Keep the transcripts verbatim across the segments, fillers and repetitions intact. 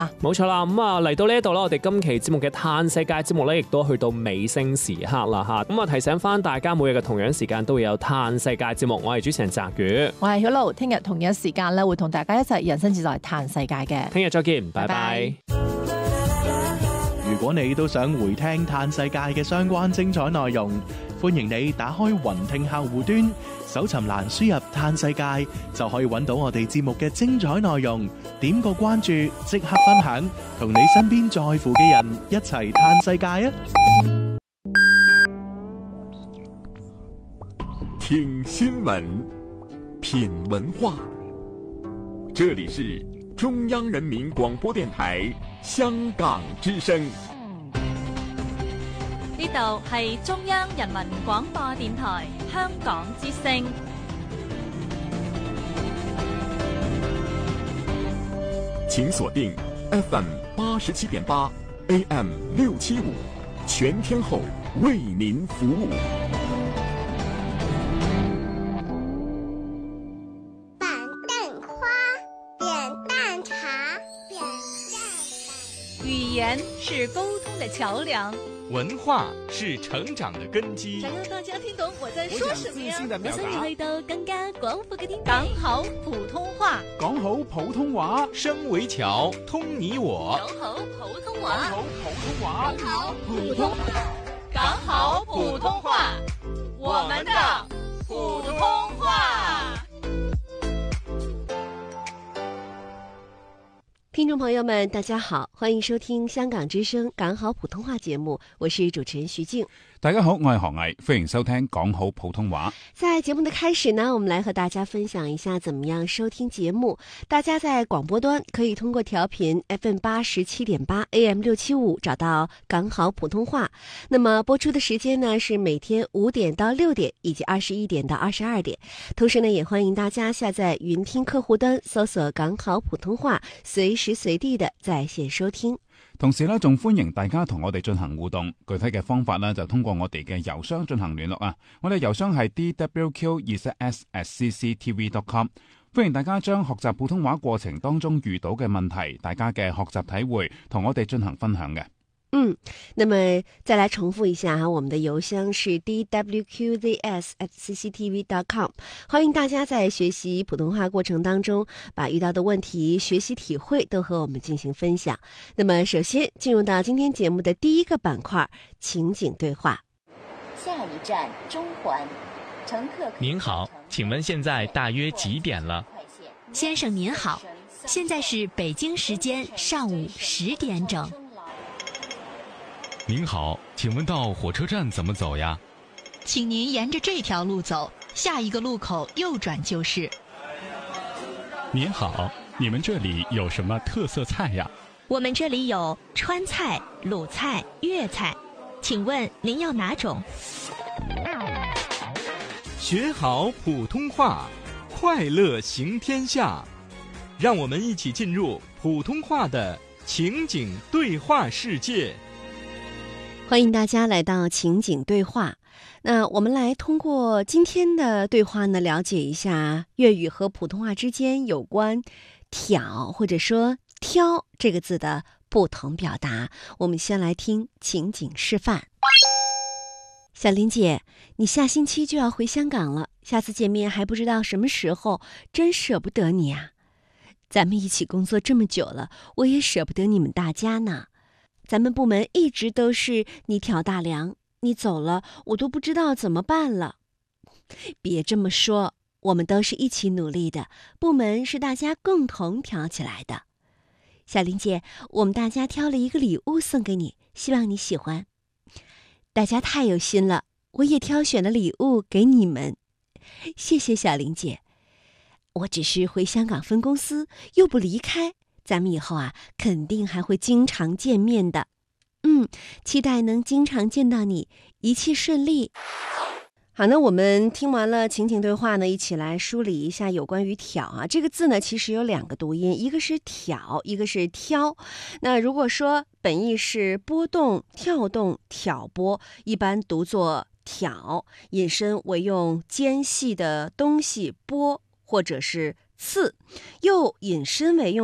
冇錯啦，咁啊嚟到呢一度啦，我哋今期節目嘅嘆世界節目咧，亦都去到尾聲時刻啦吓。咁啊提醒翻大家，每日嘅同樣時間都會有嘆世界節目。我係主持人澤宇， 我係曉露，聽日同樣時間咧會同大家一齊人生自在嘆世界嘅。 聽日再見，拜拜。 如果你都想回聽嘆世界嘅相關精彩內容，歡迎你打開雲聽客戶端，搜尋欄輸入嘆世界，就可以揾到我哋節目嘅精彩內容。點個關注，即刻分享，同你身邊在乎嘅人一齊嘆世界啊！ 聽新聞，品文化，這裡是中央人民廣播電台香港之聲。 呢度係中央人民廣播電台香港之聲。 請鎖定 F M 八十七點八 A M 六七五，全天候為您服務。 板凳花，扁擔茶，扁擔。 語言是溝通的橋梁。 文化是成長的根基。 想讓大家聽懂我在說什麼呀？ 我想你去到更加廣闊嘅天地。講好普通話， 講好普通話，聲為橋，通你我。 講好普通話， 講好普通話， 講好普通話，講好普通話，我們的普通話。 聽眾朋友們，大家好，歡迎收聽香港之聲港好普通話節目，我是主持人徐靜。 大家好，我係何毅，歡迎收聽講好普通話。 在節目的開始呢，我們來和大家分享一下怎麼樣收聽節目。大家在廣播端可以通過調頻 F M 八十七點八 A M 六七五找到港好普通話。那麼播出的時間呢是每天五點到六點，以及二十一點到二十二點。同時呢，也歡迎大家下載雲聽客戶端，搜索港好普通話，隨時隨地的在線收聽。 同時咧，仲歡迎大家同我哋進行互動。具體嘅方法呢，就通過我哋嘅郵箱進行聯絡啊。我哋郵箱係 d w q 二 s at c c t v dot com。歡迎大家將學習普通話過程當中遇到嘅問題，大家嘅學習體會，同我哋進行分享嘅。 嗯，那麼再來重複一下哈，我們的郵箱是 d w q z s at c c t v dot com。歡迎大家在學習普通話過程當中，把遇到的問題、學習體會都和我們進行分享。那麼首先進入到今天節目的第一個板塊，情景對話。 下一站中環，乘客。 您好，請問現在大約幾點了？ 先生您好，現在是北京時間上午十點整。 您好，請問到火車站怎麼走呀？ 請您沿着這條路走，下一個路口右轉就是。 您好，你們這裡有什麼特色菜呀？ 我們這裡有川菜、魯菜、粵菜，請問您要哪種？ 學好普通話，快樂行天下。讓我們一起進入普通話的情景對話世界。 歡迎大家來到情景對話。那我們來通過今天的對話呢，了解一下粵語和普通話之間有關挑或者說挑這個字的不同表達。我們先來聽情景示範。小林姐，你下星期就要回香港了，下次見面還不知道什麼時候，真捨不得你啊。咱們一起工作這麼久了，我也捨不得你們大家呢。咱們部門一直都是你挑大梁，你走了，我都不知道怎麼辦了。別這麼說，我們都是一起努力的，部門是大家共同挑起來的。小林姐，我們大家挑了一個禮物送給你，希望你喜歡。大家太有心了，我也挑選了禮物給你們。謝謝小林姐，我只是回香港分公司，又不離開。咱們以後啊，肯定還會經常見面的。嗯，期待能經常見到你，一切順利。好，那我們聽完了情景對話呢，一起來梳理一下有關於挑啊。這個字呢，其實有兩個讀音，一個是挑，一個是挑。那如果說本意是撥動、跳動、挑撥，一般讀作挑，引申為用尖細的東西撥或者是刺，又引申為用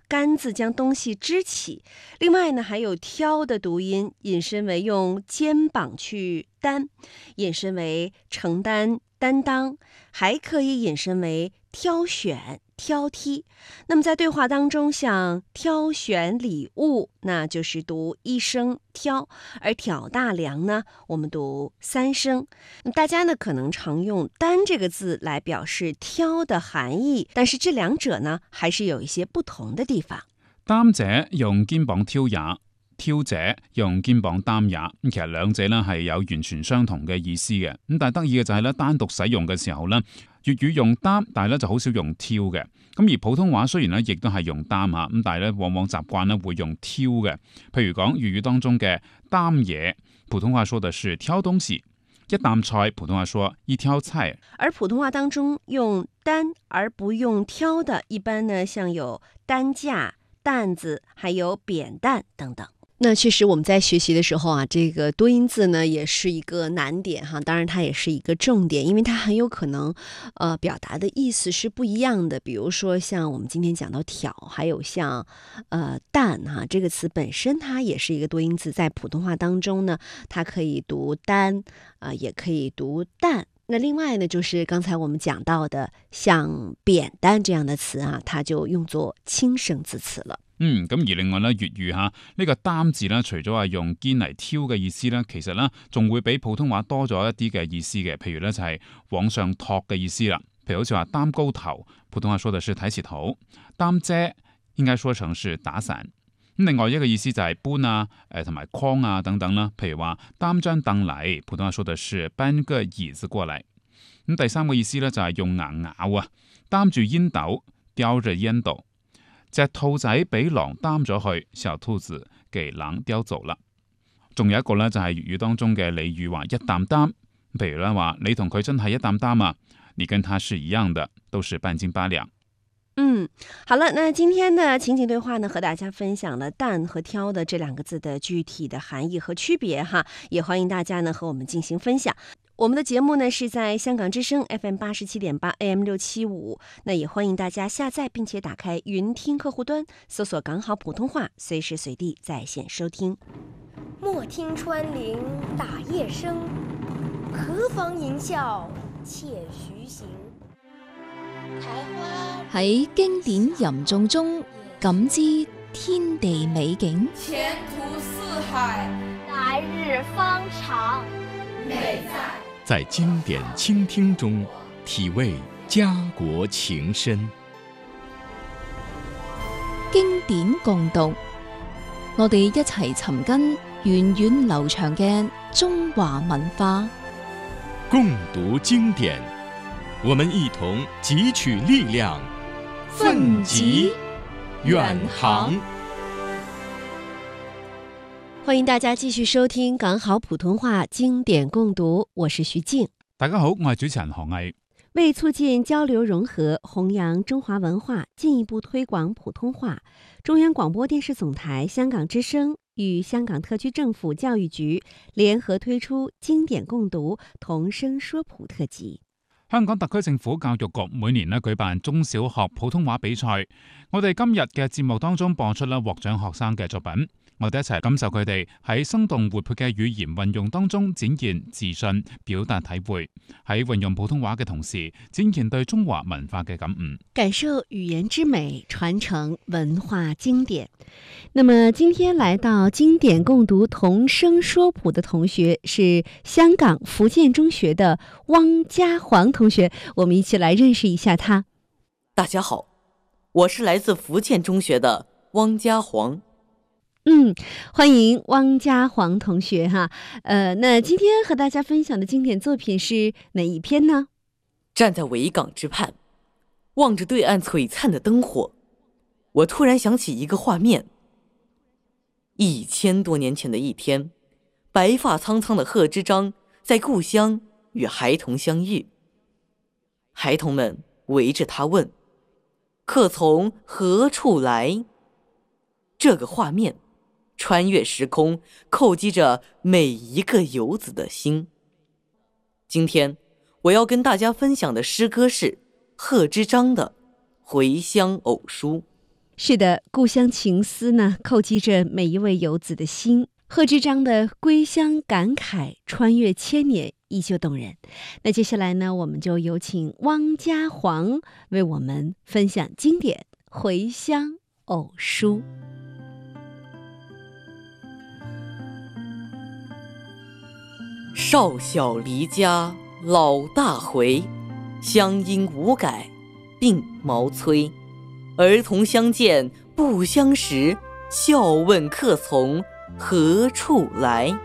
杆字将东西支起。另外呢，还有挑的读音，引申为用肩膀去担，引申为承担、担当，还可以引申为挑选、挑剔。那么在对话当中，像挑选礼物，那就是读一声挑，而挑大梁呢，我们读三声。那大家呢可能常用担这个字来表示挑的含义，但是这两者呢还是有一些不同的地方。 擔者用肩膀挑也，挑者用肩膀擔也，咁其實兩者咧係有完全相同嘅意思嘅。咁但係得意嘅就係咧，單獨使用嘅時候咧，粵語用擔，但係咧就好少用挑嘅。咁而普通話雖然咧亦都係用擔嚇，咁但係咧往往習慣咧會用挑嘅。譬如講粵語當中嘅擔嘢，普通話說的是挑東西；一擔菜，普通話說一挑菜。 而普通話當中用擔而不用挑的，一般呢像有擔架、擔子，還有扁擔等等。那確實我們在學習的時候啊，這個多音字呢也是一個難點哈，當然它也是一個重點，因為它很有可能呃表達的意思是不一樣的。比如說像我們今天講到挑，還有像呃擔哈，這個詞本身它也是一個多音字，在普通話當中呢，它可以讀擔啊、呃，也可以讀擔。那另外呢，就是剛才我們講到的像扁擔這樣的詞啊，它就用作輕聲字詞了。 嗯，咁而另外咧，粵語嚇呢、這個擔字咧，除咗係用肩嚟挑嘅意思咧，其實咧仲會比普通話多咗一啲嘅意思嘅。譬如咧就係往上托嘅意思啦。譬如好似話擔高頭，普通話說的是抬起頭；擔遮應該說成是打傘。咁另外一個意思就係搬啊、誒同埋框啊等等啦。譬如話擔張凳嚟，普通話說的是搬個椅子過嚟。咁第三個意思咧就係用牙咬啊，擔住煙斗，叼着煙斗。隻兔仔俾狼擔咗去，小兔子給狼叼走啦。仲有一個咧就係粵語當中嘅俚語話一擔擔，譬如咧話你同佢真係一擔擔啊，你跟他是一樣的，都是半斤八兩。 嗯，好了，那今天的情景對話呢，和大家分享了擔和挑的這兩個字的具體的含義和區別哈，也歡迎大家呢和我們進行分享。我們的節目呢是在香港之聲 F M 八十七點八 A M 六七五，那也歡迎大家下載並且打開雲聽客戶端，搜索港好普通話，隨時隨地在線收聽。 莫聽穿林打葉聲，何妨吟嘯且徐行。 喺經典吟誦中感知天地美景， 前途似海， 來日方長， 美在在經典傾聽中體味家國情深。 經典共讀，我哋一齊尋根源遠流長嘅中華文化。 共讀經典，我們一同汲取力量，奮楫遠航。 歡迎大家繼續收聽港好普通話經典共讀，我是徐靜。 大家好，我係主持人何毅。 為促進交流融合，弘揚中華文化，進一步推廣普通話，中央廣播電視總台香港之聲與香港特區政府教育局聯合推出經典共讀童聲說普特輯。 香港特區政府教育局每年咧舉辦中小學普通話比賽，我哋今日嘅節目當中播出啦獲獎學生嘅作品。我哋一齊感受佢哋喺生動活潑嘅語言運用當中展現自信、表達體會，喺運用普通話嘅同時展現對中華文化嘅感悟， 感受語言之美，傳承文化經典。那麼今天來到經典共讀童聲說普的同學是香港福建中學的汪家煌同學，我們一起來認識一下他。 大家好，我是來自福建中學的汪家煌。 嗯，歡迎汪家煌同學哈。呃，那今天和大家分享的經典作品是哪一篇呢？ 站在維港之畔，望着對岸璀璨的燈火，我突然想起一個畫面。一千多年前的一天，白髮蒼蒼的賀知章在故鄉與孩童相遇，孩童們圍着他問：客從何處來？這個畫面穿越時空，叩擊着每一個游子的心。今天我要跟大家分享的詩歌是賀知章的《回鄉偶書》。 是的，故乡情思呢，叩击着每一位游子的心。贺知章的归乡感慨穿越千年，依旧动人。那接下来呢，我们就有请汪家煌为我们分享经典回乡偶书。 少小离家老大回，乡音无改鬓毛衰。儿童相见不相识，笑问客从何处来。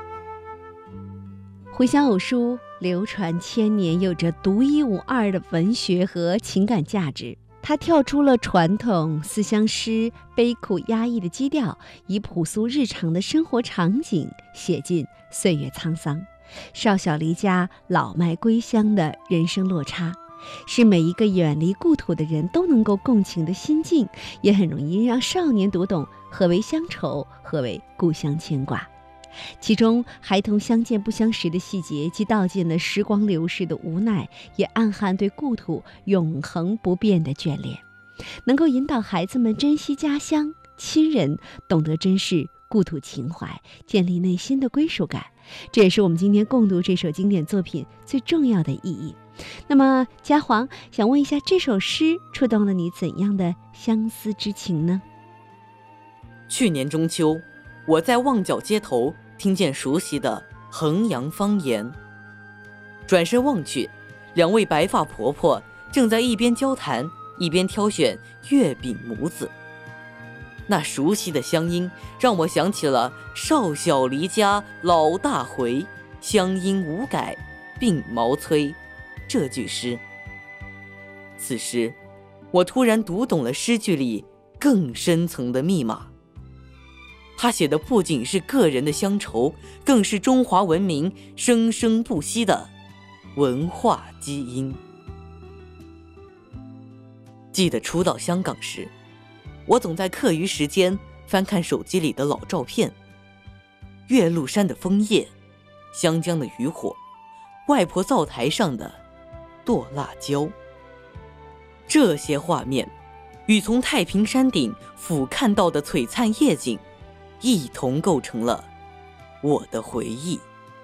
回乡偶书流传千年，有着独一无二的文学和情感价值。它跳出了传统思乡诗悲苦压抑的基调，以朴素日常的生活场景写进岁月沧桑，少小离家老迈归乡的人生落差，是每一个远离故土的人都能够共情的心境，也很容易让少年读懂何为乡愁，何为故乡牵挂。其中孩童相见不相识的细节，既道尽了时光流逝的无奈，也暗含对故土永恒不变的眷恋，能够引导孩子们珍惜家乡亲人，懂得珍视故土情怀，建立内心的归属感。这也是我们今天共读这首经典作品最重要的意义。那么家煌，想问一下，这首诗触动了你怎样的相思之情呢？ 去年中秋，我在旺角街头听见熟悉的衡阳方言，转身望去，两位白发婆婆正在一边交谈一边挑选月饼模子。那熟悉的乡音让我想起了少小离家老大回，乡音无改鬓毛衰这句诗。此时我突然读懂了诗句里更深层的密码，他写的不仅是个人的乡愁，更是中华文明生生不息的文化基因。记得初到香港时，我总在课余时间翻看手机里的老照片，岳麓山的枫叶，湘江的渔火，外婆灶台上的剁辣椒。这些画面与从太平山顶俯瞰到的璀璨夜景一同构成了我的回忆。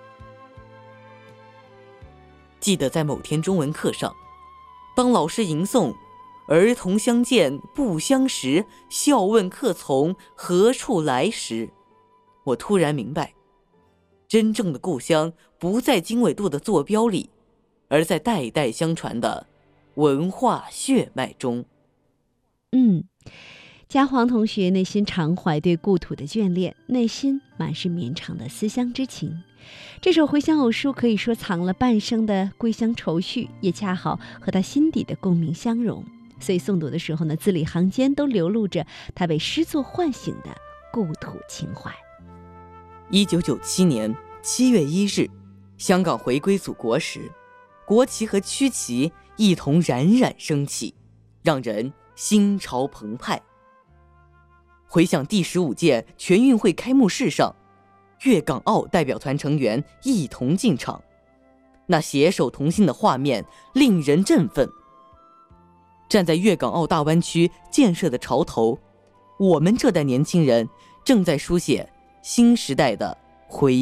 记得在某天中文课上，当老师吟诵儿童相见不相识，笑问客从何处来时，我突然明白，真正的故乡不在经纬度的坐标里，而在代代相传的文化血脉中。 嗯，家煌同学内心常怀对故土的眷恋，内心满是绵长的思乡之情。这首回乡偶书可以说藏了半生的归乡愁绪，也恰好和他心底的共鸣相融。所以诵读的时候呢，字里行间都流露着他被诗作唤醒的故土情怀。 一九九七年七月一日，香港回归祖国时，国旗和区旗一同冉冉升起，让人心潮澎湃。回想第十五届全运会开幕式上，粤港澳代表团成员一同进场，那携手同心的画面令人振奋。站在粤港澳大湾区建设的潮头，我们这代年轻人正在书写新时代的回